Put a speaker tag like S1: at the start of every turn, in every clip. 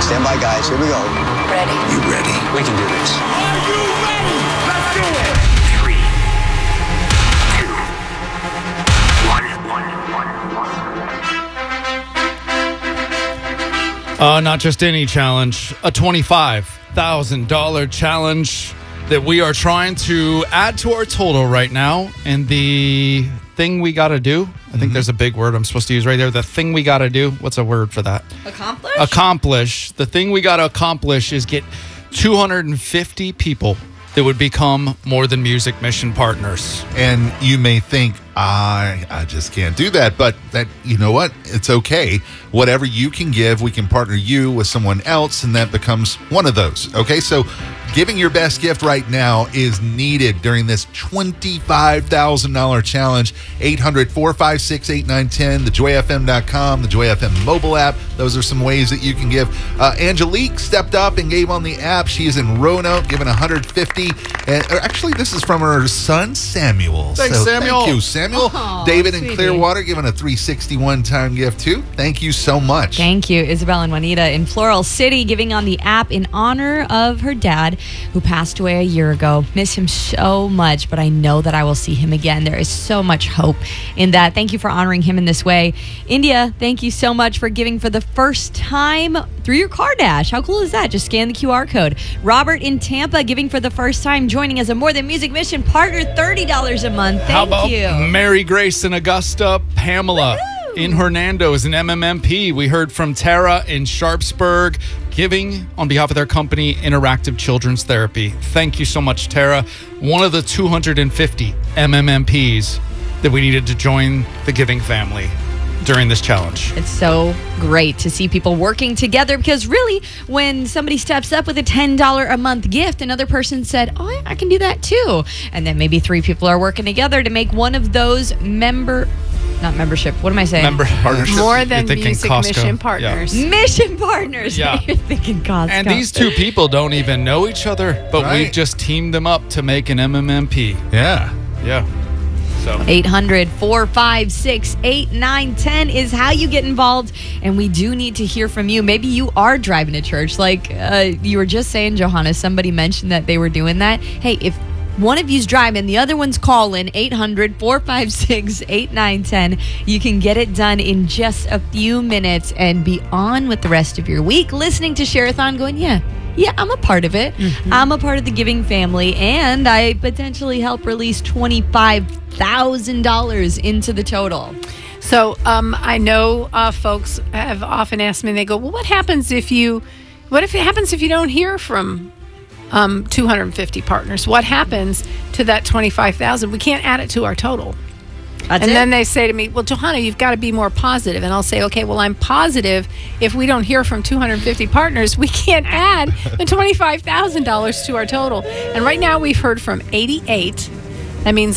S1: Stand by, guys. Here we go.
S2: Ready.
S3: You ready?
S1: We can do this.
S4: Are you ready? Let's do it.
S3: 3, 2, 1.
S5: Not just any challenge, a $25,000 challenge that we are trying to add to our total right now. And the thing we got to do, I think there's a big word I'm supposed to use right there. The thing we got to do, what's a word for that? Accomplish. The thing we got to accomplish is get 250 people that would become More Than Music mission partners.
S6: And you may think, I just can't do that. But that, you know what? It's okay. Whatever you can give, we can partner you with someone else, and that becomes one of those. Okay, so giving your best gift right now is needed during this $25,000 challenge. 800-456-8910, thejoyfm.com, the Joy FM mobile app. Those are some ways that you can give. Angelique stepped up and gave on the app. She is in Roanoke, giving $150. And actually, this is from her son, Samuel.
S5: Thanks, Samuel.
S6: Thank you, Samuel.
S7: Oh,
S6: David in
S7: sweetie.
S6: Clearwater giving a $361 time gift, too. Thank you so much.
S7: Thank you. Isabel and Juanita in Floral City giving on the app in honor of her dad who passed away a year ago. Miss him so much, but I know that I will see him again. There is so much hope in that. Thank you for honoring him in this way. India, thank you so much for giving for the first time through your car dash. How cool is that? Just scan the QR code. Robert in Tampa giving for the first time, joining as a More Than Music mission partner, $30 a month.
S5: How
S7: Thank
S5: about
S7: you.
S5: Mary Grace in Augusta, Pamela in Hernando is an MMMP. We heard from Tara in Sharpsburg, giving on behalf of their company, Interactive Children's Therapy. Thank you so much, Tara. One of the 250 MMMPs that we needed to join the giving family during this challenge.
S7: It's so great to see people working together, because really, when somebody steps up with a $10 a month gift, another person said, oh, I can do that too. And then maybe 3 people are working together to make one of those member partners.
S8: More Than
S5: You're thinking
S8: Music
S5: Costco.
S8: mission partners.
S7: Mission partners.
S5: Yeah.
S7: You're thinking Costco.
S5: And these 2 people don't even know each other, but we
S6: Right.
S5: just teamed them up to make an MMMP.
S6: Yeah.
S5: Yeah. So
S7: 800-456-8910 is how you get involved, and we do need to hear from you. Maybe you are driving to church, like you were just saying, Johanna. Somebody mentioned that they were doing that. Hey, if one of you's driving, the other one's calling, 800-456-8910. You can get it done in just a few minutes and be on with the rest of your week, listening to Share-a-thon, going, yeah, I'm a part of it. I'm a part of the giving family, and I potentially help release $25,000 into the total.
S8: So I know folks have often asked me, they go, well, what happens if it happens if you don't hear from 250 partners? What happens to that 25,000? We can't add it to our total. Then they say to me, well, Johanna, you've got to be more positive. And I'll say, okay, well, I'm positive if we don't hear from 250 partners, we can't add the $25,000 to our total. And right now we've heard from 88. That means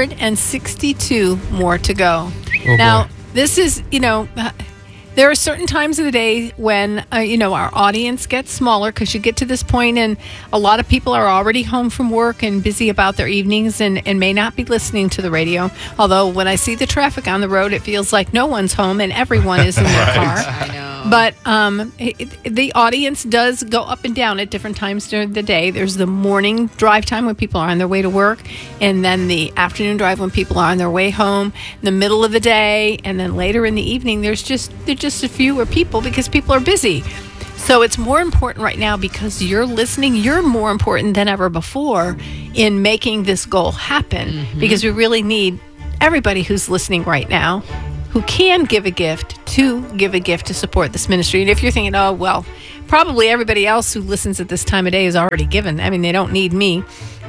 S8: 162 more to go. Now, this is, there are certain times of the day when, our audience gets smaller, because you get to this point and a lot of people are already home from work and busy about their evenings and may not be listening to the radio. Although when I see the traffic on the road, it feels like no one's home and everyone is in their car.
S7: I know.
S8: But the audience does go up and down at different times during the day. There's the morning drive time when people are on their way to work, and then the afternoon drive when people are on their way home, the middle of the day, and then later in the evening, there's just a fewer people because people are busy. So it's more important right now because you're listening. You're more important than ever before in making this goal happen, because we really need everybody who's listening right now who can give a gift to support this ministry. And if you're thinking, oh, well, probably everybody else who listens at this time of day is already given. I mean, they don't need me.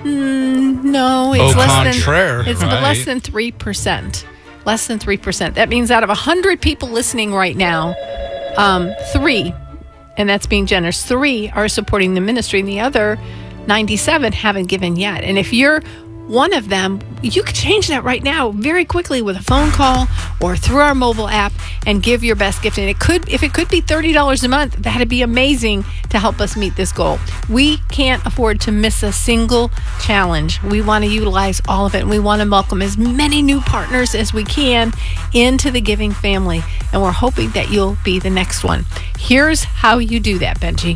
S8: No, it's less than 3%. Less than 3%. That means out of 100 people listening right now, 3, and that's being generous, 3 are supporting the ministry, and the other 97 haven't given yet. And if you're one of them, you could change that right now very quickly with a phone call or through our mobile app and give your best gift. And if it could be $30 a month, that'd be amazing to help us meet this goal. We can't afford to miss a single challenge. We want to utilize all of it, and we want to welcome as many new partners as we can into the giving family. And we're hoping that you'll be the next one. Here's how you do that, Benji.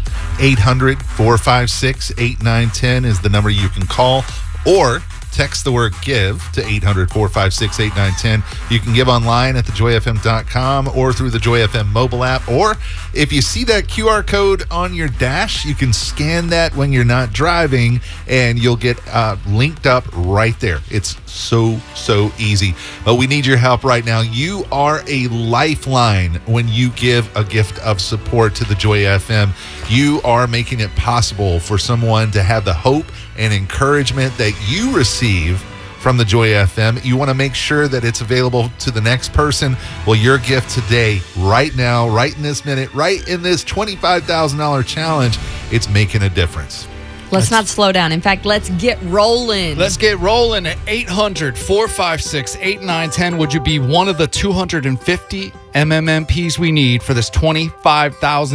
S6: 800-456-8910 is the number you can call, or text the word give to 800-456-8910. You can give online at thejoyfm.com or through the Joy FM mobile app. Or if you see that QR code on your dash, you can scan that when you're not driving and you'll get linked up right there. It's so easy. But we need your help right now. You are a lifeline when you give a gift of support to the Joy FM. You are making it possible for someone to have the hope and encouragement that you receive from the Joy FM. You want to make sure that it's available to the next person. Well, your gift today, right now, right in this minute, right in this $25,000 challenge, it's making a difference.
S7: Let's not slow down. In fact, let's get rolling.
S5: Let's get rolling at 800-456-8910. Would you be one of the 250 MMMPs we need for this $25,000